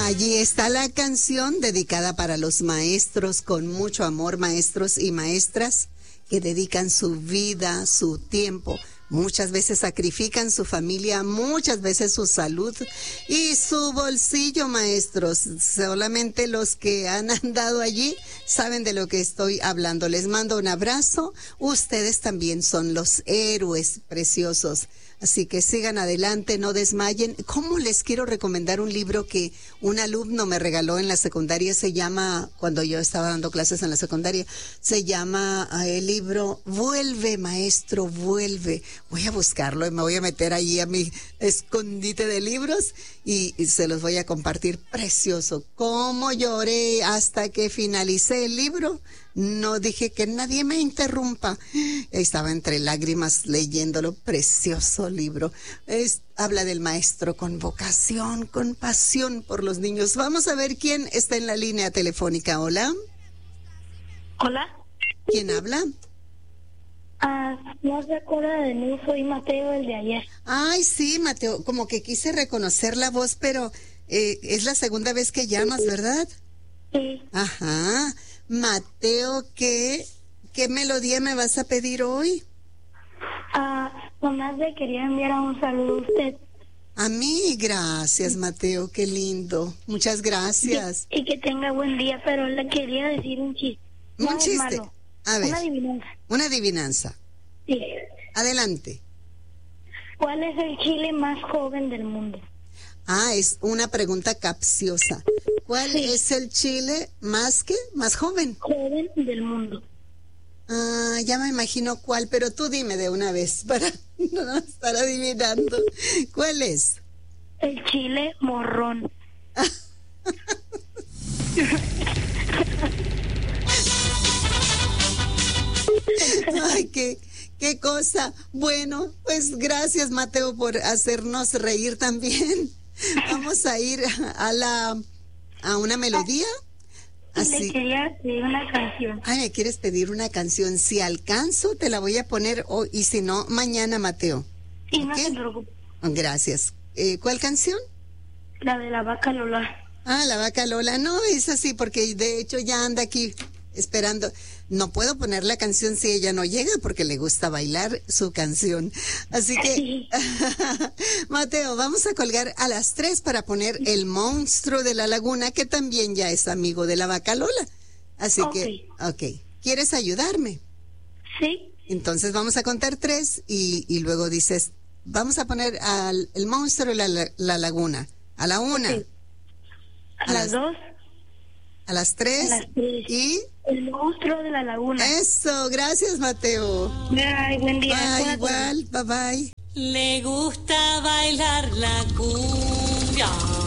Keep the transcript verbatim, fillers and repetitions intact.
Allí está la canción dedicada para los maestros, con mucho amor, maestros y maestras que dedican su vida, su tiempo. Muchas veces sacrifican su familia, muchas veces su salud y su bolsillo, maestros. Solamente los que han andado allí saben de lo que estoy hablando. Les mando un abrazo. Ustedes también son los héroes preciosos. Así que sigan adelante, no desmayen. ¿Cómo les quiero recomendar un libro que un alumno me regaló en la secundaria? Se llama, cuando yo estaba dando clases en la secundaria, se llama el libro Vuelve, maestro, vuelve. Voy a buscarlo y me voy a meter ahí a mi escondite de libros y, y se los voy a compartir. Precioso. Cómo lloré hasta que finalicé el libro. No dije que nadie me interrumpa. Estaba entre lágrimas leyéndolo. Precioso libro. Es, habla del maestro con vocación, con pasión por los niños. Vamos a ver quién está en la línea telefónica. Hola. Hola. ¿Quién habla? Ah, no se acuerda de mí, soy Mateo, el de ayer. Ay, sí, Mateo. Como que quise reconocer la voz, pero eh, es la segunda vez que llamas, ¿verdad? Sí. Ajá. Mateo, ¿qué, qué melodía me vas a pedir hoy? Ah, nomás le quería enviar un saludo a usted. A mí, gracias, Mateo, qué lindo. Muchas gracias. Y, y que tenga buen día, pero le quería decir un chiste. Un No es chiste. malo. A ver. Una adivinanza. Una adivinanza. Sí. Adelante. ¿Cuál es el chile más joven del mundo? Ah, es una pregunta capciosa. ¿Cuál Sí. es el chile más que más joven? Joven del mundo. Ah, ya me imagino cuál, pero tú dime de una vez para no estar adivinando. ¿Cuál es? El chile morrón. Ay, qué, qué cosa. Bueno, pues gracias, Mateo, por hacernos reír también. Vamos a ir a la a una melodía. Y Así. le quería pedir una canción. Ay, ¿me quieres pedir una canción? Si alcanzo, te la voy a poner hoy, y si no, mañana, Mateo. Y no ¿Ok? se preocupe. Gracias. Eh, ¿Cuál canción? La de la vaca Lola. Ah, la vaca Lola. No, es así, porque de hecho ya anda aquí esperando. No puedo poner la canción si ella no llega, porque le gusta bailar su canción. Así que, Sí. Mateo, vamos a colgar a las tres para poner El Monstruo de la Laguna, que también ya es amigo de la vaca Lola. Así Ok. que, ok. ¿Quieres ayudarme? Sí. Entonces vamos a contar tres y, y luego dices, vamos a poner al El Monstruo de la, la, la Laguna. A la una. Sí. A, A las las- dos. A las tres. A las tres. Y El monstruo de la laguna. eso, gracias, Mateo. Ay, buen día. Bye, Buena tarde. igual, bye bye. Le gusta bailar la cumbia.